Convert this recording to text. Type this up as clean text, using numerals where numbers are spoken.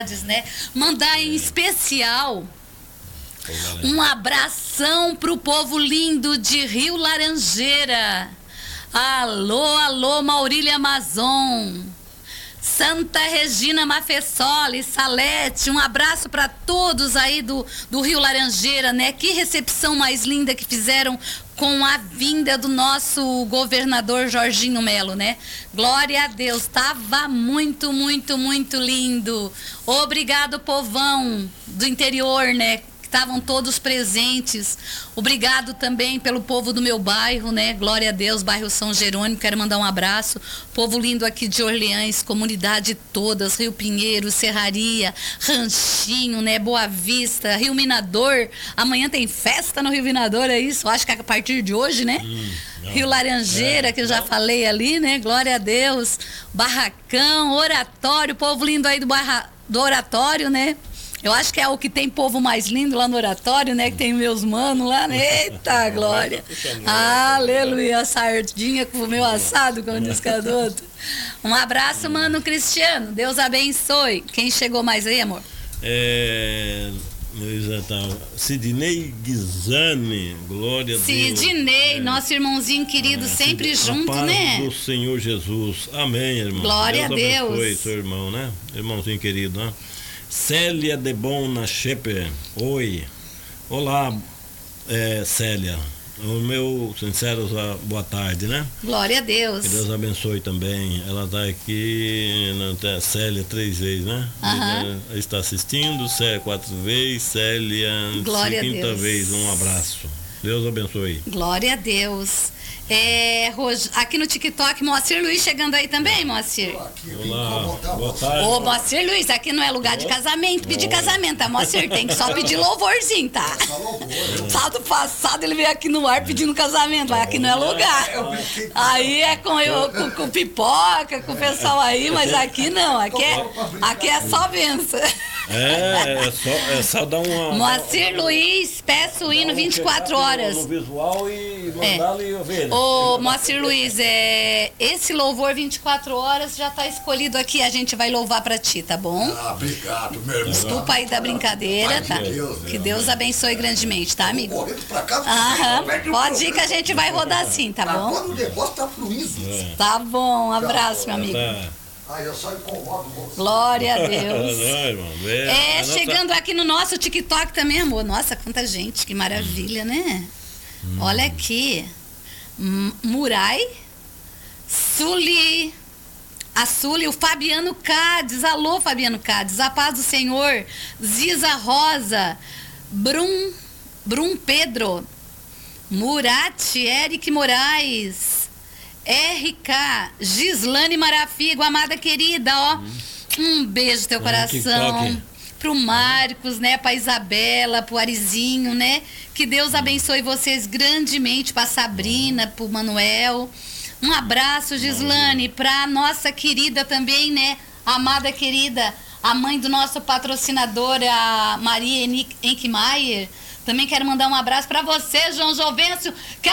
né? Mandar em especial um abração pro povo lindo de Rio Laranjeira. Alô, alô, Maurília Amazon, Santa Regina Mafessoli, Salete, um abraço para todos aí do Rio Laranjeira, né? Que recepção mais linda que fizeram com a vinda do nosso governador Jorginho Melo, né? Glória a Deus, tava muito, muito, muito lindo. Obrigado, povão do interior, né? Estavam todos presentes. Obrigado também pelo povo do meu bairro, né? Glória a Deus, bairro São Jerônimo. Quero mandar um abraço. Povo lindo aqui de Orleans, comunidade todas, Rio Pinheiro, Serraria, Ranchinho, né? Boa Vista, Rio Minador. Amanhã tem festa no Rio Minador, é isso? Acho que é a partir de hoje, né? Rio Laranjeira, que eu já falei ali, né? Glória a Deus. Barracão, Oratório, povo lindo aí do Oratório, né? Eu acho que é o que tem povo mais lindo lá no Oratório, né? Que tem meus manos lá, né? Eita, glória! Aleluia! Sardinha com o meu assado, como diz cada outro. Um abraço, mano Cristiano. Deus abençoe. Quem chegou mais aí, amor? Sidney Guizane, glória a Deus. Sidney, nosso irmãozinho querido, sempre junto, paz, né? do Senhor Jesus. Amém, irmão. Glória a Deus. Abençoe seu irmão, né? Irmãozinho querido, né? Célia de Bona Shepe. Oi. Olá, Célia. O meu sincero boa tarde, né? Glória a Deus. Que Deus abençoe também. Ela está aqui, Célia 3 vezes, né? Está assistindo, Célia 4 vezes, Célia Glória 5ª vez. Um abraço. Deus abençoe. Glória a Deus. Aqui no TikTok, Moacir Luiz chegando aí também, Moacir. Olá, boa tarde. Ô, Moacir Luiz, aqui não é lugar de casamento, pedir casamento, tá, Moacir? Tem que só pedir louvorzinho, tá? Sábado passado ele veio aqui no ar pedindo casamento, mas aqui não é lugar. Aí é com pipoca, com o pessoal aí, mas aqui não, aqui é só benção. É só dar uma... Moacir Luiz, peço o hino 24 horas. No visual e mandá-lo e ouvir. Ô, Moacir Luiz, esse louvor 24 horas já tá escolhido aqui, a gente vai louvar pra ti, tá bom? Obrigado, meu irmão. Desculpa aí da brincadeira, tá? Que Deus abençoe grandemente, tá, amigo? Pode ir que a gente vai rodar assim, tá bom? Agora o negócio tá fluindo. Tá bom, um abraço, meu amigo. Eu só incomodo você. Glória a Deus. Não, chegando aqui no nosso TikTok também, amor. Nossa, quanta gente, que maravilha, né? Olha aqui. Murai, Suli, o Fabiano Cádiz. Alô, Fabiano Cádiz. A paz do Senhor. Ziza Rosa, Brum Pedro, Murat, Eric Moraes, RK, Gislane Marafigo, amada querida, ó. Um beijo no teu coração. Pro Marcos, né? Pra Isabela, pro Arizinho, né? Que Deus abençoe vocês grandemente, pra Sabrina, pro Manuel. Um abraço, Gislane, pra nossa querida também, né? Amada querida, a mãe do nosso patrocinador, a Maria Enkmaier. Também quero mandar um abraço pra você, João Jovencio.